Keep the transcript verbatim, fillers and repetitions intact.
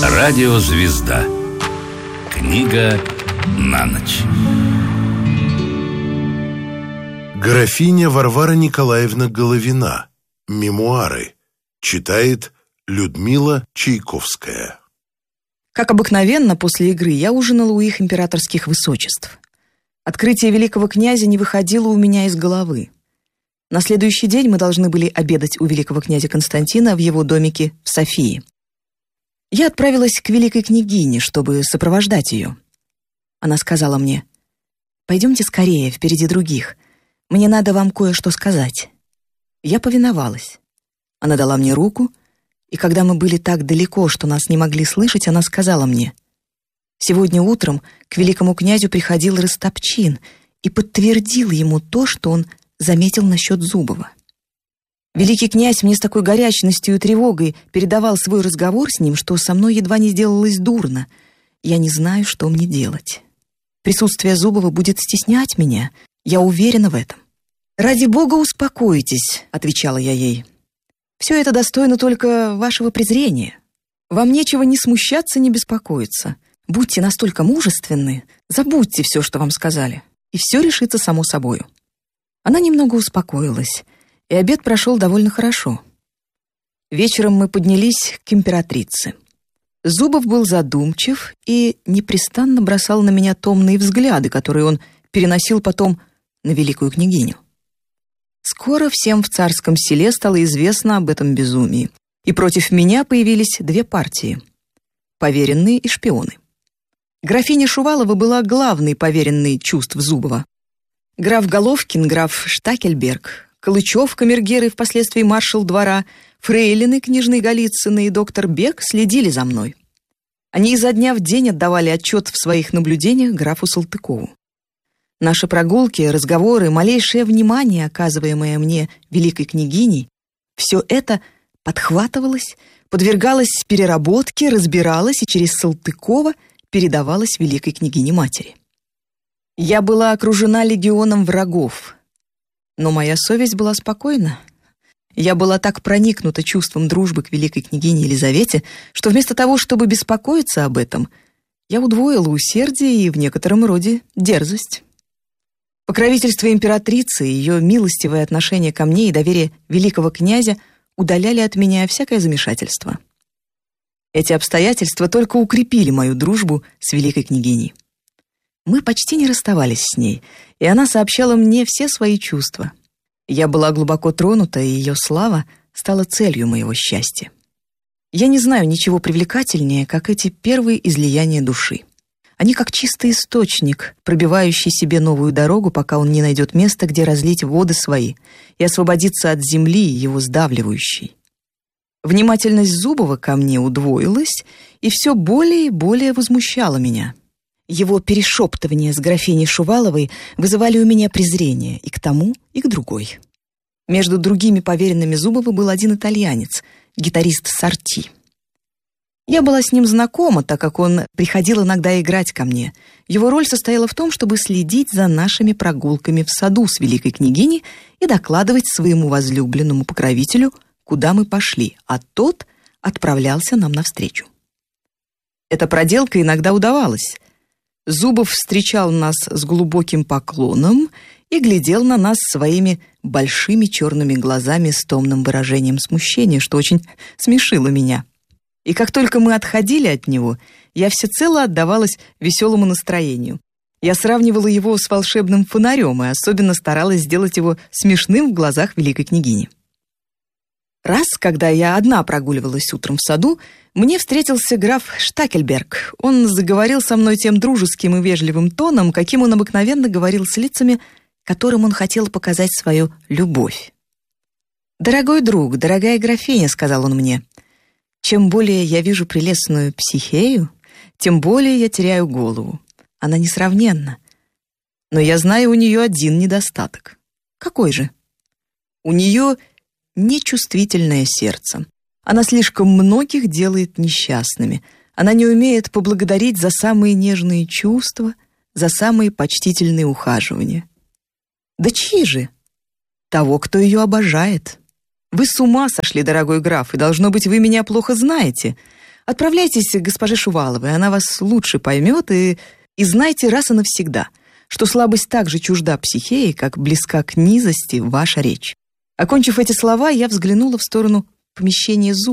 Радиозвезда. Книга на ночь. Графиня Варвара Николаевна Головина. Мемуары. Читает Людмила Чайковская. Как обыкновенно, после игры я ужинала у их императорских высочеств. Открытие великого князя не выходило у меня из головы. На следующий день мы должны были обедать у великого князя Константина в его домике в Софии. Я отправилась к великой княгине, чтобы сопровождать ее. Она сказала мне: «Пойдемте скорее, впереди других. Мне надо вам кое-что сказать». Я повиновалась. Она дала мне руку, и когда мы были так далеко, что нас не могли слышать, она сказала мне: «Сегодня утром к великому князю приходил Растопчин и подтвердил ему то, что он заметил насчет Зубова. Великий князь мне с такой горячностью и тревогой передавал свой разговор с ним, что со мной едва не сделалось дурно. Я не знаю, что мне делать. Присутствие Зубова будет стеснять меня, я уверена в этом». «Ради Бога, успокойтесь», — отвечала я ей. «Все это достойно только вашего презрения. Вам нечего ни смущаться, ни беспокоиться. Будьте настолько мужественны, забудьте все, что вам сказали, и все решится само собою». Она немного успокоилась, и обед прошел довольно хорошо. Вечером мы поднялись к императрице. Зубов был задумчив и непрестанно бросал на меня томные взгляды, которые он переносил потом на великую княгиню. Скоро всем в царском селе стало известно об этом безумии, и против меня появились две партии — поверенные и шпионы. Графиня Шувалова была главной поверенной чувств Зубова. Граф Головкин, граф Штакельберг, Калычев, камергер и впоследствии маршал двора, фрейлины, княжны Голицыны и доктор Бек следили за мной. Они изо дня в день отдавали отчет в своих наблюдениях графу Салтыкову. Наши прогулки, разговоры, малейшее внимание, оказываемое мне великой княгиней, все это подхватывалось, подвергалось переработке, разбиралось и через Салтыкова передавалось великой княгине-матери. Я была окружена легионом врагов, но моя совесть была спокойна. Я была так проникнута чувством дружбы к великой княгине Елизавете, что вместо того, чтобы беспокоиться об этом, я удвоила усердие и в некотором роде дерзость. Покровительство императрицы, ее милостивое отношение ко мне и доверие великого князя удаляли от меня всякое замешательство. Эти обстоятельства только укрепили мою дружбу с великой княгиней. Мы почти не расставались с ней, и она сообщала мне все свои чувства. Я была глубоко тронута, и ее слава стала целью моего счастья. Я не знаю ничего привлекательнее, как эти первые излияния души. Они как чистый источник, пробивающий себе новую дорогу, пока он не найдет места, где разлить воды свои и освободиться от земли, его сдавливающей. Внимательность Зубова ко мне удвоилась и все более и более возмущала меня. Его перешептывания с графиней Шуваловой вызывали у меня презрение и к тому, и к другой. Между другими поверенными Зубова был один итальянец, гитарист Сорти. Я была с ним знакома, так как он приходил иногда играть ко мне. Его роль состояла в том, чтобы следить за нашими прогулками в саду с великой княгиней и докладывать своему возлюбленному покровителю, куда мы пошли, а тот отправлялся нам навстречу. Эта проделка иногда удавалась. Зубов встречал нас с глубоким поклоном и глядел на нас своими большими черными глазами с томным выражением смущения, что очень смешило меня. И как только мы отходили от него, я всецело отдавалась веселому настроению. Я сравнивала его с волшебным фонарем и особенно старалась сделать его смешным в глазах великой княгини. Раз, когда я одна прогуливалась утром в саду, мне встретился граф Штакельберг. Он заговорил со мной тем дружеским и вежливым тоном, каким он обыкновенно говорил с лицами, которым он хотел показать свою любовь. «Дорогой друг, дорогая графиня», — сказал он мне, — «чем более я вижу прелестную Психею, тем более я теряю голову. Она несравненна. Но я знаю у нее один недостаток. Какой же? У нее нечувствительное сердце. Она слишком многих делает несчастными. Она не умеет поблагодарить за самые нежные чувства, за самые почтительные ухаживания. Да чьи же? Того, кто ее обожает. Вы с ума сошли, дорогой граф, и, должно быть, вы меня плохо знаете. Отправляйтесь к госпоже Шуваловой, она вас лучше поймет, и, и знайте раз и навсегда, что слабость так же чужда психеи, как близка к низости ваша речь». Окончив эти слова, я взглянула в сторону помещения Зу,